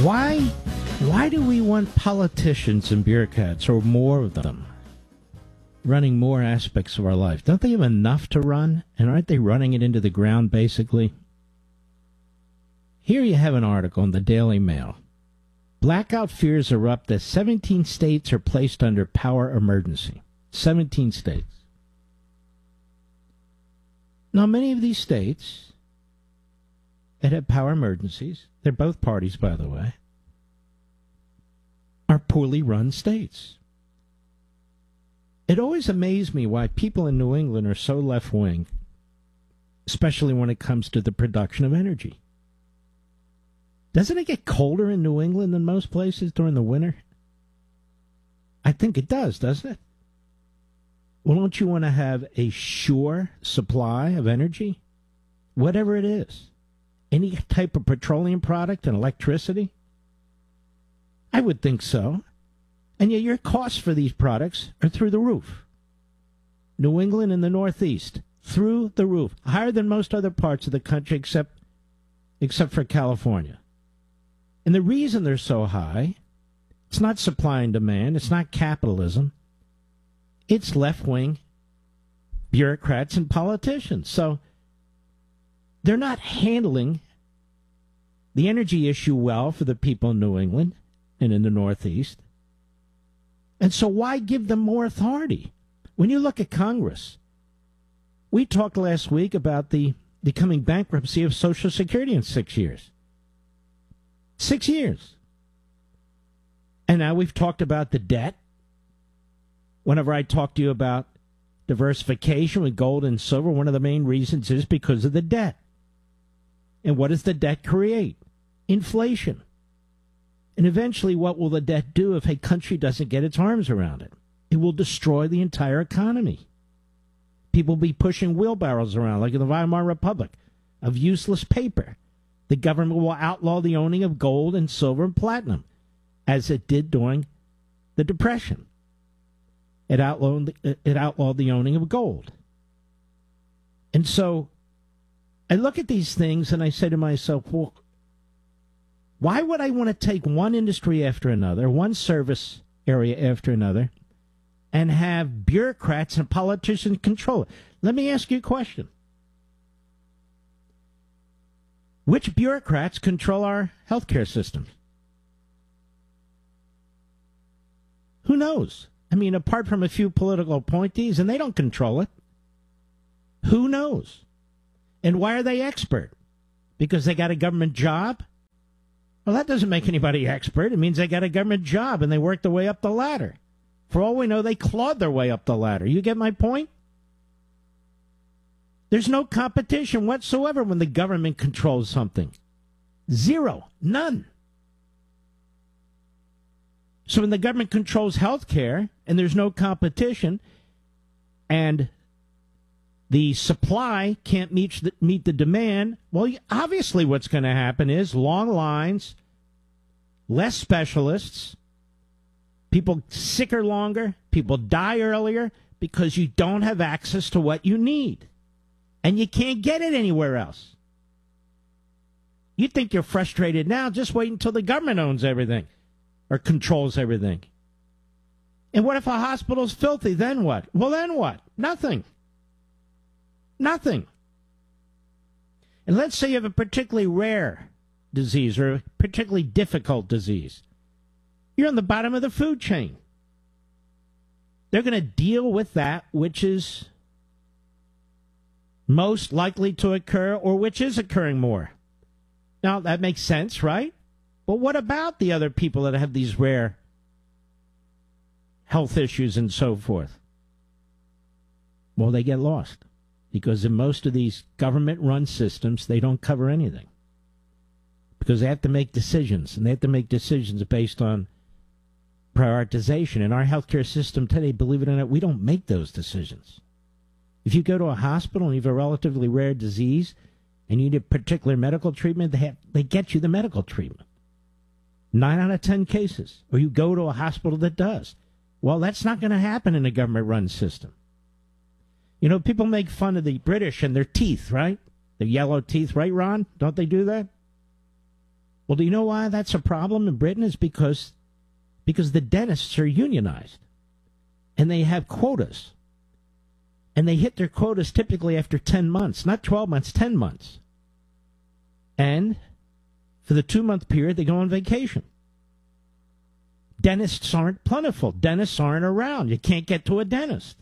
Why do we want politicians and bureaucrats, or more of them, running more aspects of our life? Don't they have enough to run? And aren't they running it into the ground, basically? Here you have an article in the Daily Mail. Blackout fears erupt as 17 states are placed under power emergency. 17 states. Now, many of these states that have power emergencies, they're both parties, by the way, are poorly run states. It always amazed me why people in New England are so left-wing, especially when it comes to the production of energy. Doesn't it get colder in New England than most places during the winter? I think it does, doesn't it? Well, don't you want to have a sure supply of energy? Whatever it is. Any type of petroleum product and electricity? I would think so. And yet your costs for these products are through the roof. New England and the Northeast, through the roof. Higher than most other parts of the country except for California. And the reason they're so high, it's not supply and demand, it's not capitalism. It's left-wing bureaucrats and politicians. So they're not handling the energy issue well for the people in New England and in the Northeast. And so why give them more authority? When you look at Congress, we talked last week about the coming bankruptcy of Social Security in 6 years. 6 years. And now we've talked about the debt. Whenever I talk to you about diversification with gold and silver, one of the main reasons is because of the debt. And what does the debt create? Inflation. And eventually, what will the debt do if a country doesn't get its arms around it? It will destroy the entire economy. People will be pushing wheelbarrows around, like in the Weimar Republic, of useless paper. The government will outlaw the owning of gold and silver and platinum, as it did during the Depression. It outlawed the owning of gold. And so I look at these things and I say to myself, well, why would I want to take one industry after another, one service area after another, and have bureaucrats and politicians control it? Let me ask you a question. Which bureaucrats control our healthcare systems? Who knows? I mean, apart from a few political appointees, and they don't control it. Who knows? And why are they expert? Because they got a government job? Well, that doesn't make anybody expert. It means they got a government job and they worked their way up the ladder. For all we know, they clawed their way up the ladder. You get my point? There's no competition whatsoever when the government controls something. Zero. None. So when the government controls health care and there's no competition and the supply can't meet the demand, well, obviously what's going to happen is long lines, less specialists, people sicker longer, people die earlier because you don't have access to what you need. And you can't get it anywhere else. You think you're frustrated now, just wait until the government owns everything or controls everything. And what if a hospital's filthy? Then what? Well, then what? Nothing. Nothing. And let's say you have a particularly rare disease or a particularly difficult disease. You're on the bottom of the food chain. They're going to deal with that which is most likely to occur or which is occurring more. Now, that makes sense, right? But what about the other people that have these rare health issues and so forth? Well, they get lost because in most of these government-run systems, they don't cover anything because they have to make decisions, and they have to make decisions based on prioritization. In our healthcare system today, believe it or not, we don't make those decisions. If you go to a hospital and you have a relatively rare disease and you need a particular medical treatment, they get you the medical treatment. 9 out of 10 cases. Or you go to a hospital that does. Well, that's not going to happen in a government-run system. You know, people make fun of the British and their teeth, right? Their yellow teeth, right, Ron? Don't they do that? Well, do you know why that's a problem in Britain? Is because the dentists are unionized, and they have quotas. And they hit their quotas typically after 10 months, not 12 months, 10 months. And for the 2-month period, they go on vacation. Dentists aren't plentiful. Dentists aren't around. You can't get to a dentist.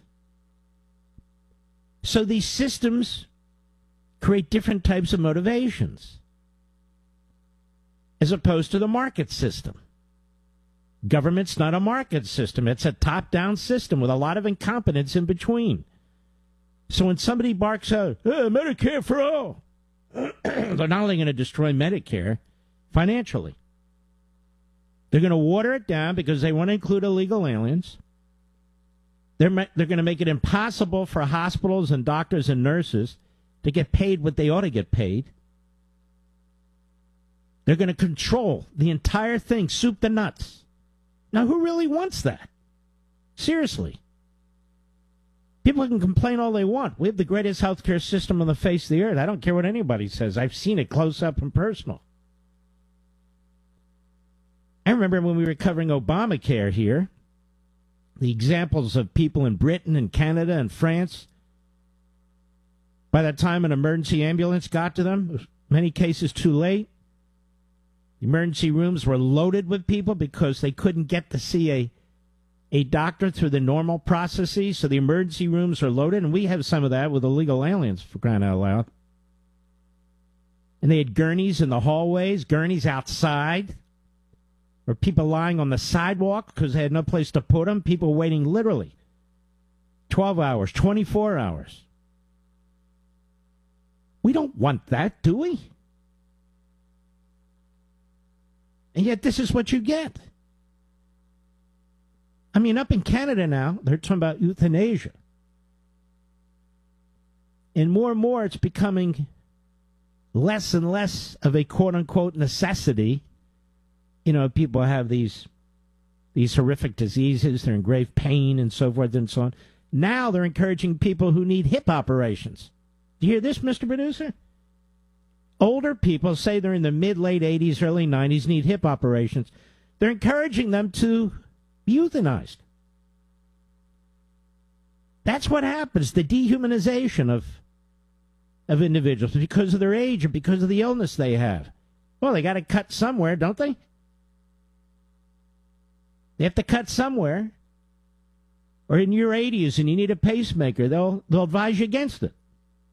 So these systems create different types of motivations as opposed to the market system. Government's not a market system. It's a top-down system with a lot of incompetence in between. So when somebody barks out, Medicare for all, they're not only going to destroy Medicare financially, they're going to water it down because they want to include illegal aliens. They're going to make it impossible for hospitals and doctors and nurses to get paid what they ought to get paid. They're going to control the entire thing, soup to nuts. Now, who really wants that? Seriously. People can complain all they want. We have the greatest healthcare system on the face of the earth. I don't care what anybody says. I've seen it close up and personal. I remember when we were covering Obamacare here, the examples of people in Britain and Canada and France. By the time an emergency ambulance got to them, in many cases too late. The emergency rooms were loaded with people because they couldn't get to see a doctor through the normal processes, so the emergency rooms are loaded, and we have some of that with illegal aliens, for crying out loud. And they had gurneys in the hallways, gurneys outside, or people lying on the sidewalk because they had no place to put them, people waiting literally 12 hours, 24 hours. We don't want that, do we? And yet this is what you get. I mean, up in Canada now, they're talking about euthanasia. And more it's becoming less and less of a quote-unquote necessity. You know, people have these horrific diseases, they're in grave pain and so forth and so on. Now they're encouraging people who need hip operations. Do you hear this, Mr. Producer? Older people, say they're in the mid-late 80s, early 90s, need hip operations. They're encouraging them to be euthanized. That's what happens, the dehumanization of individuals because of their age or because of the illness they have. Well, they got to cut somewhere, don't they? They have to cut somewhere. Or in your 80s and you need a pacemaker, they'll advise you against it.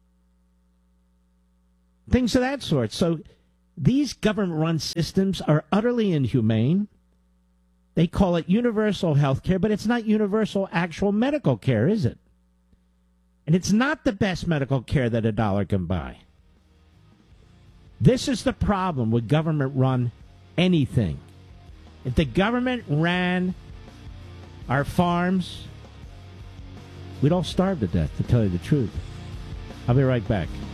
Things of that sort. So these government-run systems are utterly inhumane. They call it universal health care, but it's not universal actual medical care, is it? And it's not the best medical care that a dollar can buy. This is the problem with government-run anything. If the government ran our farms, we'd all starve to death, to tell you the truth. I'll be right back.